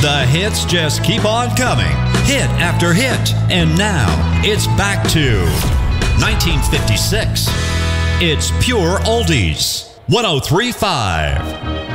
The hits just keep on coming, hit after hit. And now, it's back to 1956. It's Pure Oldies, 103.5.